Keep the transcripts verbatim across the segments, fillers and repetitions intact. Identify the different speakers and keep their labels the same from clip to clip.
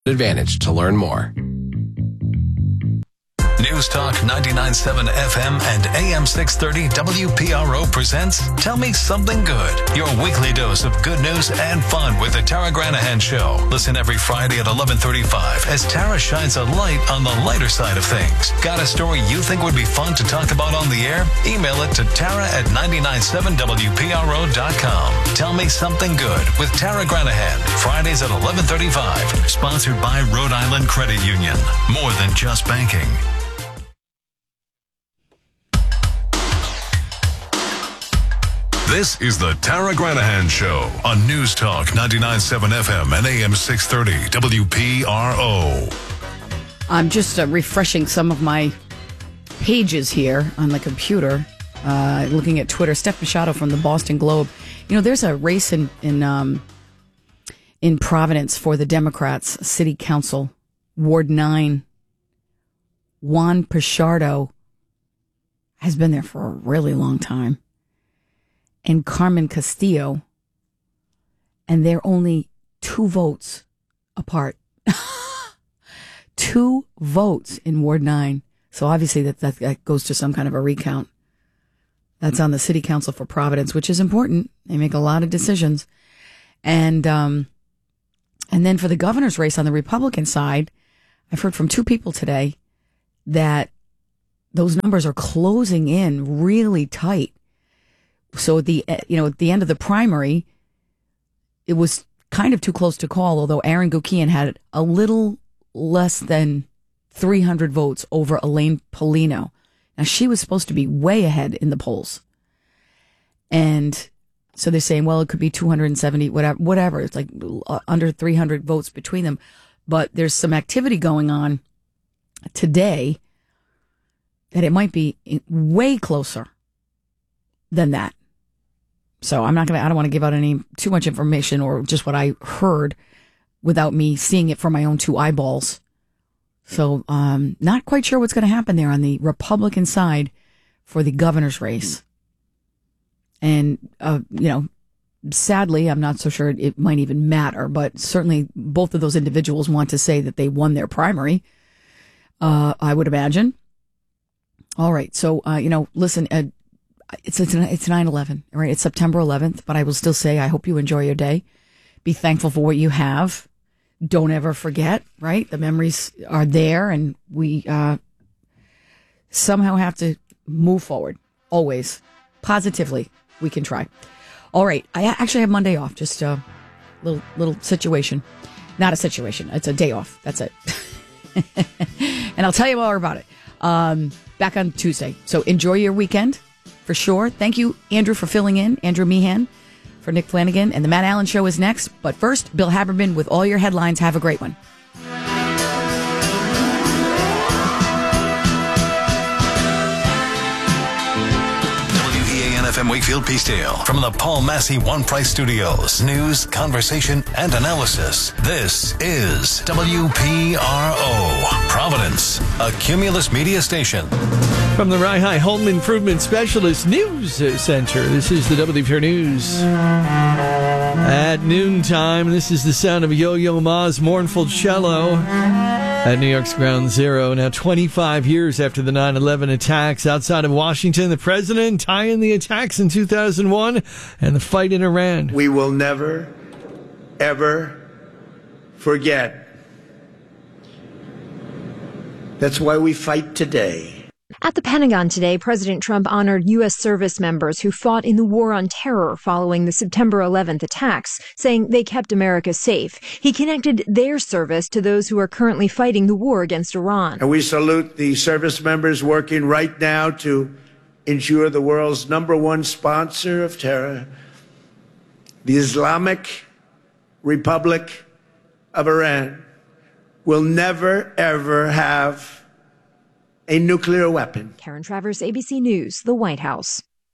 Speaker 1: Advantage to learn more.
Speaker 2: News Talk ninety-nine point seven F M and A M six thirty W P R O presents Tell Me Something Good, your weekly dose of good news and fun with the Tara Granahan Show. Listen every Friday at eleven thirty-five as Tara shines a light on the lighter side of things. Got a story you think would be fun to talk about on the air? Email it to Tara at nine nine seven W P R O dot com. Tell Me Something Good with Tara Granahan, Fridays at eleven thirty-five. Sponsored by Rhode Island Credit Union. More than just banking. This is the Tara Granahan Show on News Talk ninety-nine point seven F M and A M six thirty W P R O.
Speaker 3: I'm just uh, refreshing some of my pages here on the computer, uh, looking at Twitter. Steph Machado from the Boston Globe. You know, there's a race in in, um, in Providence for the Democrats City Council, Ward nine. Juan Pichardo has been there for a really long time. And Carmen Castillo, and they're only two votes apart. Two votes in Ward nine. So obviously that, that that goes to some kind of a recount. That's on the City Council for Providence, which is important. They make a lot of decisions. And um, and then for the governor's race on the Republican side, I've heard from two people today that those numbers are closing in really tight. So at the, you know, at the end of the primary, it was kind of too close to call, although Aaron Gukian had a little less than three hundred votes over Elaine Polino. Now, she was supposed to be way ahead in the polls. And so they're saying, well, it could be two hundred seventy, whatever, whatever. It's like under three hundred votes between them. But there's some activity going on today that it might be way closer than that. So I'm not going to, I don't want to give out any too much information or just what I heard without me seeing it from my own two eyeballs. So, um, not quite sure what's going to happen there on the Republican side for the governor's race. And, uh, you know, sadly, I'm not so sure it might even matter, but certainly both of those individuals want to say that they won their primary. Uh, I would imagine. All right. So, uh, you know, listen, uh, It's it's it's nine eleven, right? It's September eleventh, but I will still say I hope you enjoy your day. Be thankful for what you have. Don't ever forget, right? The memories are there, and we uh, somehow have to move forward. Always. Positively, we can try. All right. I actually have Monday off. Just a little, little situation. Not a situation. It's a day off. That's it. And I'll tell you more about it um, back on Tuesday. So enjoy your weekend. For sure. Thank you, Andrew, for filling in. Andrew Meehan for Nick Flanagan. And the Matt Allen Show is next. But first, Bill Haberman with all your headlines. Have a great one.
Speaker 2: W E A N F M Wakefield Peacedale from the Paul Massey One Price Studios. News, conversation, and analysis. This is W P R O, Providence, a Cumulus media station.
Speaker 4: From the Rye Home Improvement Specialist News Center, this is the W P R News. At noontime, this is the sound of Yo-Yo Ma's mournful cello at New York's Ground Zero. Now, twenty-five years after the nine eleven attacks outside of Washington, the president tying the attacks in two thousand one and the fight in Iran.
Speaker 5: We will never, ever forget. That's why we fight today.
Speaker 6: At the Pentagon today, President Trump honored U S service members who fought in the war on terror following the September eleventh attacks, saying they kept America safe. He connected their service to those who are currently fighting the war against Iran.
Speaker 5: And we salute the service members working right now to ensure the world's number one sponsor of terror, the Islamic Republic of Iran, will never, ever have a nuclear weapon.
Speaker 6: Karen Travers, A B C News, the White House.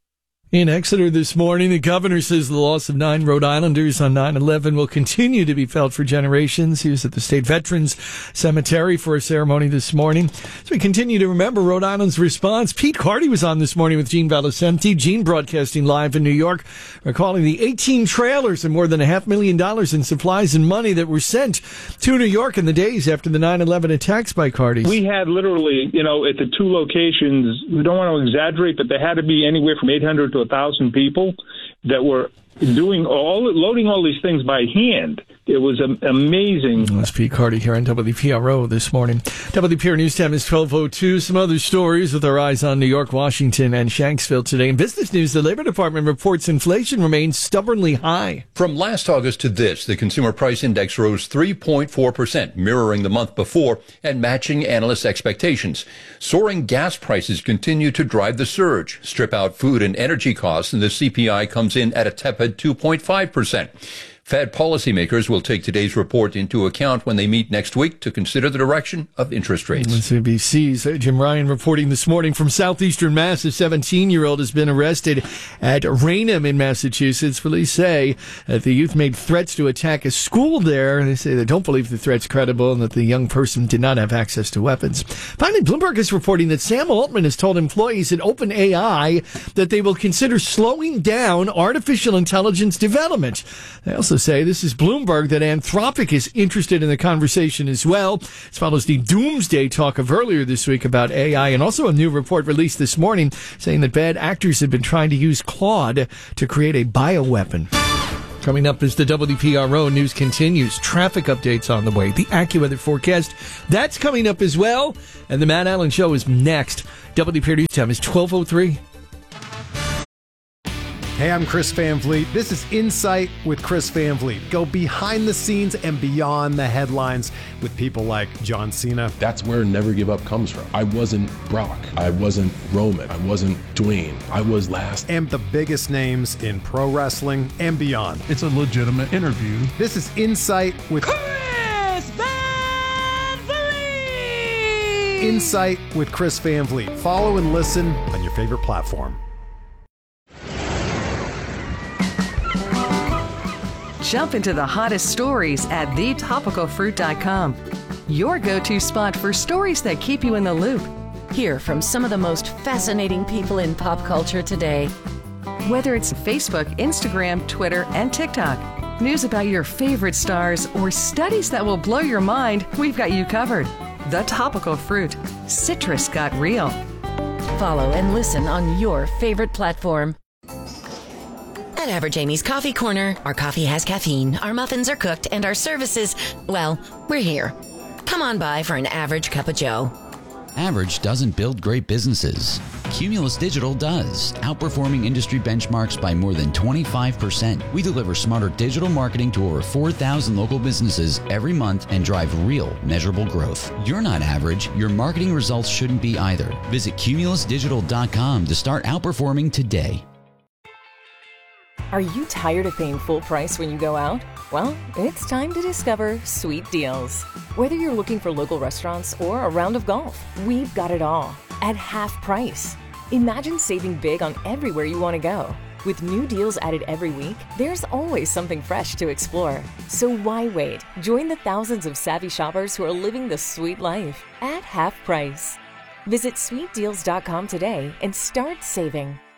Speaker 4: In Exeter this morning, the governor says the loss of nine Rhode Islanders on nine eleven will continue to be felt for generations. He was at the State Veterans Cemetery for a ceremony this morning. So we continue to remember Rhode Island's response. Pete Carty was on this morning with Gene Valicenti. Gene broadcasting live in New York, recalling the eighteen trailers and more than a half million dollars in supplies and money that were sent to New York in the days after the nine eleven attacks by Carty.
Speaker 1: We had literally, you know, at the two locations, we don't want to exaggerate, but there had to be anywhere from eight hundred to a thousand people that were doing all loading all these things by hand. It was amazing.
Speaker 4: That's Pete Carty here on W P R O this morning. W P R News Time is twelve oh two. Some other stories with our eyes on New York, Washington, and Shanksville today. In business news, the Labor Department reports inflation remains stubbornly high.
Speaker 7: From last August to this, the Consumer Price Index rose three point four percent, mirroring the month before and matching analysts' expectations. Soaring gas prices continue to drive the surge. Strip out food and energy costs, and the C P I comes in at a tepid two point five percent. Fed policymakers will take today's report into account when they meet next week to consider the direction of interest rates.
Speaker 4: C B C's Jim Ryan reporting this morning from southeastern Mass. A seventeen-year-old has been arrested at Raynham in Massachusetts. Police say that the youth made threats to attack a school there. They say they don't believe the threat's credible and that the young person did not have access to weapons. Finally, Bloomberg is reporting that Sam Altman has told employees at OpenAI that they will consider slowing down artificial intelligence development. They also say, this is Bloomberg, that Anthropic is interested in the conversation as well. This follows the doomsday talk of earlier this week about A I, and also a new report released this morning saying that bad actors have been trying to use Claude to create a bioweapon. Coming up as the W P R O news continues, traffic updates on the way, the AccuWeather forecast, that's coming up as well, and the Matt Allen Show is next. W P R News Time is twelve oh three.
Speaker 8: Hey, I'm Chris Van Vliet. This is Insight with Chris Van Vliet. Go behind the scenes and beyond the headlines with people like John Cena.
Speaker 9: That's where Never Give Up comes from. I wasn't Brock. I wasn't Roman. I wasn't Dwayne. I was last.
Speaker 8: And the biggest names in pro wrestling and beyond.
Speaker 10: It's a legitimate interview.
Speaker 8: This is Insight with
Speaker 11: Chris Van Vliet.
Speaker 8: Insight with Chris Van Vliet. Follow and listen on your favorite platform.
Speaker 12: Jump into the hottest stories at the topical fruit dot com. Your go-to spot for stories that keep you in the loop.
Speaker 13: Hear from some of the most fascinating people in pop culture today.
Speaker 12: Whether it's Facebook, Instagram, Twitter, and TikTok, news about your favorite stars, or studies that will blow your mind, we've got you covered. The Topical Fruit. Citrus got real.
Speaker 13: Follow and listen on your favorite platform. At Average Amy's Coffee Corner, our coffee has caffeine, our muffins are cooked, and our services, well, we're here. Come on by for an average cup of joe.
Speaker 14: Average doesn't build great businesses. Cumulus Digital does, outperforming industry benchmarks by more than twenty-five percent. We deliver smarter digital marketing to over four thousand local businesses every month and drive real, measurable growth. You're not average. Your marketing results shouldn't be either. Visit cumulus digital dot com to start outperforming today.
Speaker 15: Are you tired of paying full price when you go out? Well, it's time to discover Sweet Deals. Whether you're looking for local restaurants or a round of golf, we've got it all at half price. Imagine saving big on everywhere you want to go. With new deals added every week, there's always something fresh to explore. So why wait? Join the thousands of savvy shoppers who are living the sweet life at half price. Visit sweet deals dot com today and start saving.